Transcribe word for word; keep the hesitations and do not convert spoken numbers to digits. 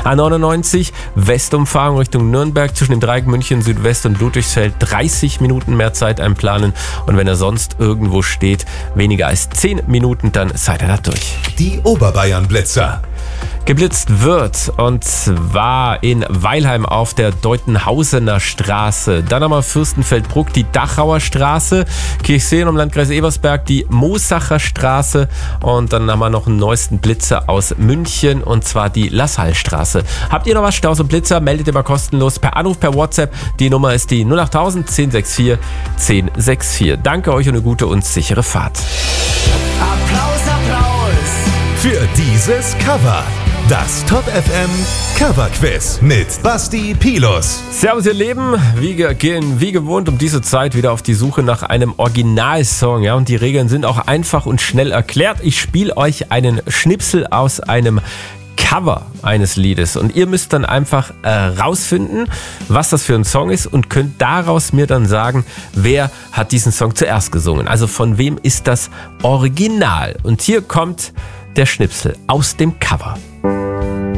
A neunundneunzig, Westumfahrung Richtung Nürnberg zwischen dem Dreieck München Südwest und Ludwigsfeld. dreißig Minuten mehr Zeit einplanen. Und wenn er sonst irgendwo steht, weniger als zehn Minuten, dann seid ihr da durch. Die Oberbayern-Blitzer. Geblitzt wird, und zwar in Weilheim auf der Deutenhausener Straße. Dann haben wir Fürstenfeldbruck, die Dachauer Straße, Kirchseen im Landkreis Ebersberg, die Moosacher Straße, und dann haben wir noch einen neuesten Blitzer aus München, und zwar die Lassalle-Straße. Habt ihr noch was, Staus und Blitzer? Meldet ihr mal kostenlos per Anruf, per WhatsApp. Die Nummer ist die null acht null null zehn sechs vier zehn sechs vier. Danke euch und eine gute und sichere Fahrt. Applaus, Applaus Für dieses Cover. Das Top F M Cover Quiz mit Basti Pilus. Servus ihr Lieben, wie, ge- wie gewohnt um diese Zeit wieder auf die Suche nach einem Originalsong. Ja, und die Regeln sind auch einfach und schnell erklärt. Ich spiele euch einen Schnipsel aus einem Cover eines Liedes und ihr müsst dann einfach äh, rausfinden, was das für ein Song ist, und könnt daraus mir dann sagen, wer hat diesen Song zuerst gesungen. Also von wem ist das Original? Und hier kommt der Schnipsel aus dem Cover.